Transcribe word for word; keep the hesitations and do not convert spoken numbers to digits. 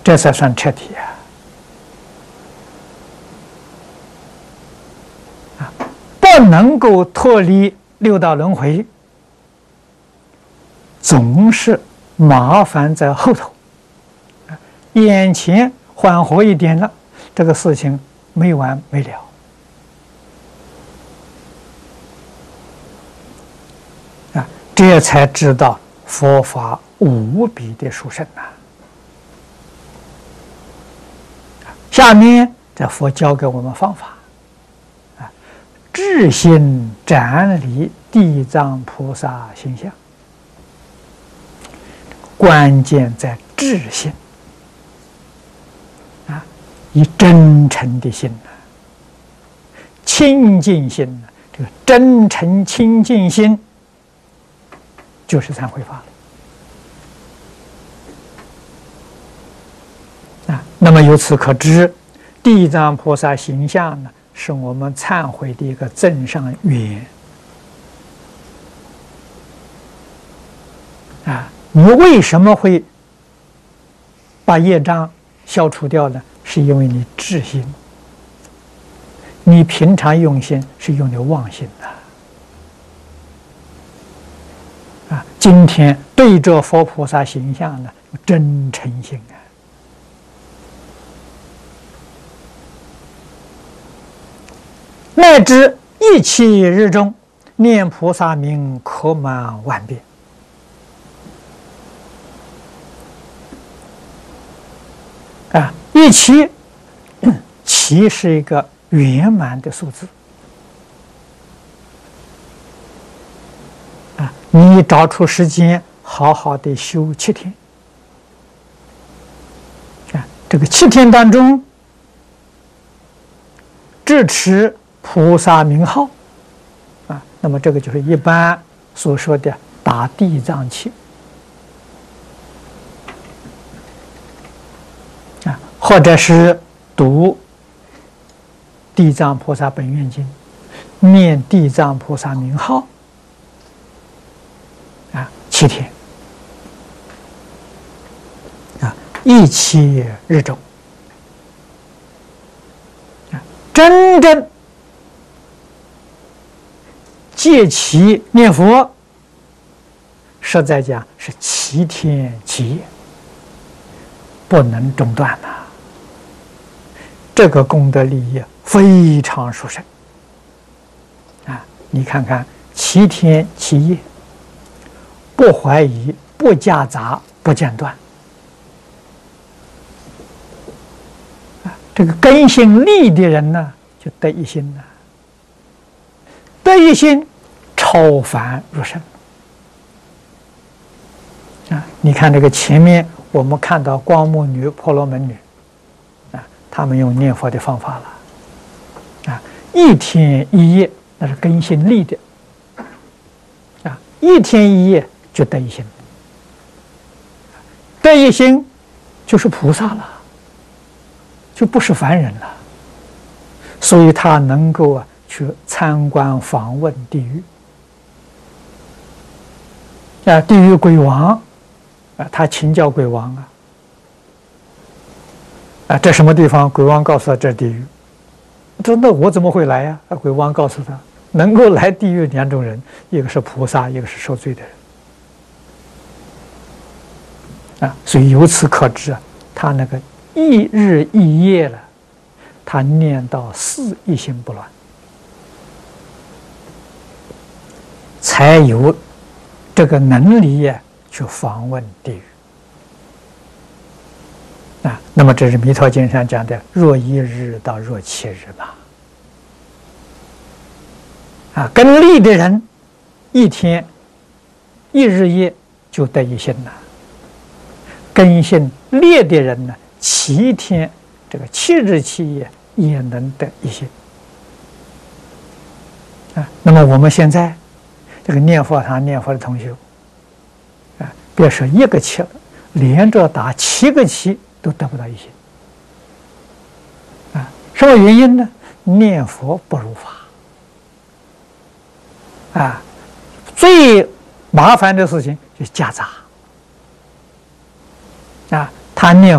这才算彻底啊！啊，不能够脱离六道轮回，总是麻烦在后头。眼前缓和一点了，这个事情没完没了。啊，这才知道佛法无比的殊胜呐！下面这佛教给我们方法，啊，至心展礼地藏菩萨形象，关键在至心。啊，以真诚的心呐，清净心呐，这个真诚清净心，就是忏悔法了。啊，那么由此可知，地藏菩萨形象呢，是我们忏悔的一个增上缘。啊，你为什么会把业障消除掉呢？是因为你至心，你平常用心是用的妄心的。啊，今天对着佛菩萨形象呢，真诚心啊。乃至一切日中念菩萨名，可满万遍。啊，一期，期是一个圆满的数字。啊，你找出时间，好好的修七天。啊，这个七天当中，智持菩萨名号，啊，那么这个就是一般所说的打地藏七。啊，或者是读地藏菩萨本愿经，念地藏菩萨名号，啊，七天，啊，一期日中，啊，真正戒其念佛，实在讲是七天七夜。不能中断呐、啊！这个功德利益非常殊胜啊！你看看，七天七夜，不怀疑，不夹杂，不间断啊！这个根性利的人呢，就得一心了，得一心，超凡入圣啊！你看这个前面。我们看到光目女、婆罗门女，啊，他们用念佛的方法了，啊，一天一夜那是根性利的，啊，一天一夜就得一心，得一心就是菩萨了，就不是凡人了，所以他能够啊去参观访问地狱，啊，地狱鬼王。啊，他请教鬼王啊，啊，这什么地方？鬼王告诉他这地狱。他说：“那我怎么会来呀？”啊，鬼王告诉他，能够来地狱两种人，一个是菩萨，一个是受罪的人。啊，所以由此可知啊，他那个一日一夜了，他念到四一心不乱，才有这个能力呀。去访问地狱啊！那么这是《弥陀经》上讲的“若一日到若七日”嘛。啊，跟利的人，一天一日夜就得一心了；根性劣的人呢，七天这个七日七夜也能得一心啊。那么我们现在这个念佛堂念佛的同学。别说一个七了，连着打七个七都得不到一心啊！什么原因呢？念佛不如法啊！最麻烦的事情就是夹杂啊！他念